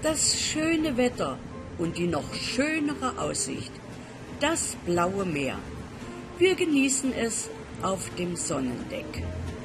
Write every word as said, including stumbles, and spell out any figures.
das schöne Wetter und die noch schönere Aussicht, das blaue Meer. Wir genießen es auf dem Sonnendeck.